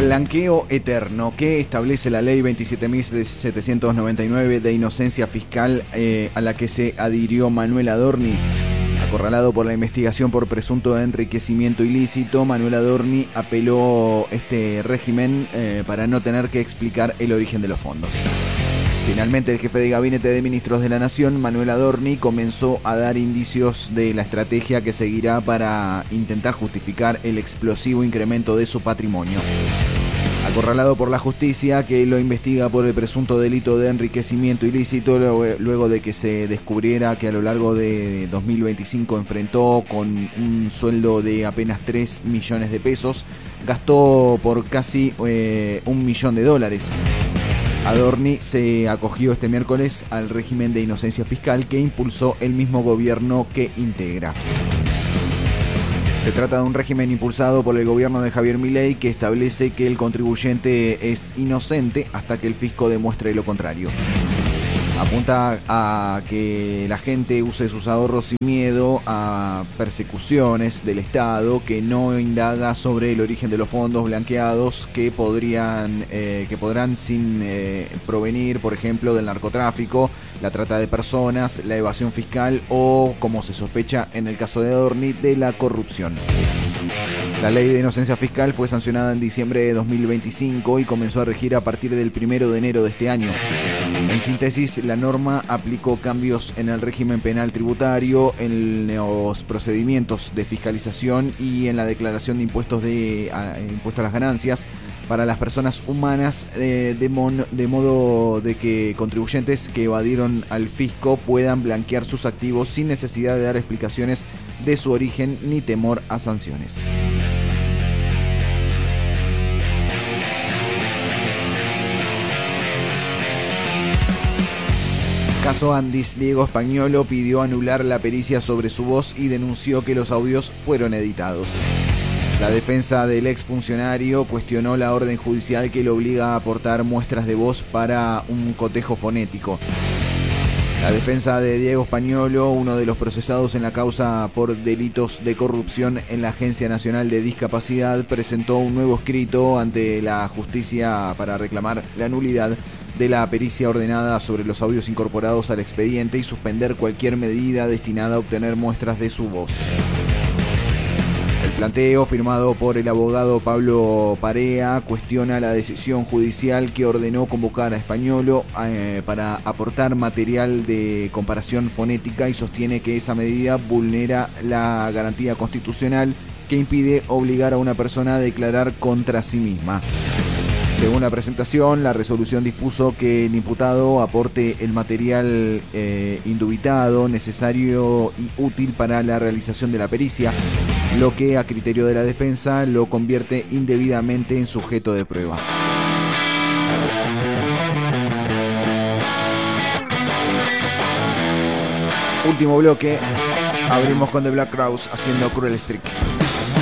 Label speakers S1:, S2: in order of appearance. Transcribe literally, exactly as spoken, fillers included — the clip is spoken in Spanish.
S1: Blanqueo eterno que establece la ley veintisiete mil setecientos noventa y nueve de inocencia fiscal eh, a la que se adhirió Manuel Adorni. Acorralado por la investigación por presunto enriquecimiento ilícito, Manuel Adorni apeló este régimen eh, para no tener que explicar el origen de los fondos. Finalmente, el jefe de gabinete de ministros de la Nación, Manuel Adorni, comenzó a dar indicios de la estrategia que seguirá para intentar justificar el explosivo incremento de su patrimonio. Acorralado por la justicia, que lo investiga por el presunto delito de enriquecimiento ilícito, luego de que se descubriera que a lo largo de dos mil veinticinco enfrentó con un sueldo de apenas tres millones de pesos, gastó por casi eh, un millón de dólares. Adorni se acogió este miércoles al régimen de inocencia fiscal que impulsó el mismo gobierno que integra. Se trata de un régimen impulsado por el gobierno de Javier Milei que establece que el contribuyente es inocente hasta que el fisco demuestre lo contrario. Apunta a que la gente use sus ahorros sin miedo a persecuciones del Estado, que no indaga sobre el origen de los fondos blanqueados que podrían, eh, que podrán sin eh, provenir, por ejemplo, del narcotráfico, la trata de personas, la evasión fiscal o, como se sospecha en el caso de Adorni, de la corrupción. La ley de inocencia fiscal fue sancionada en diciembre de dos mil veinticinco y comenzó a regir a partir del primero de enero de este año. En síntesis, la norma aplicó cambios en el régimen penal tributario, en los procedimientos de fiscalización y en la declaración de impuestos de a, impuesto a las ganancias para las personas humanas, eh, de, mon, de modo de que contribuyentes que evadieron al fisco puedan blanquear sus activos sin necesidad de dar explicaciones de su origen ni temor a sanciones. Caso Andis, Diego Spagnuolo pidió anular la pericia sobre su voz y denunció que los audios fueron editados. La defensa del exfuncionario cuestionó la orden judicial que lo obliga a aportar muestras de voz para un cotejo fonético. La defensa de Diego Spagnuolo, uno de los procesados en la causa por delitos de corrupción en la Agencia Nacional de Discapacidad, presentó un nuevo escrito ante la justicia para reclamar la nulidad de la pericia ordenada sobre los audios incorporados al expediente y suspender cualquier medida destinada a obtener muestras de su voz. El planteo, firmado por el abogado Pablo Parea, cuestiona la decisión judicial que ordenó convocar a Spagnuolo eh, para aportar material de comparación fonética y sostiene que esa medida vulnera la garantía constitucional que impide obligar a una persona a declarar contra sí misma. Según la presentación, la resolución dispuso que el imputado aporte el material eh, indubitado, necesario y útil para la realización de la pericia, lo que a criterio de la defensa lo convierte indebidamente en sujeto de prueba. Último bloque, abrimos con The Black Crowes haciendo Cruel Streak.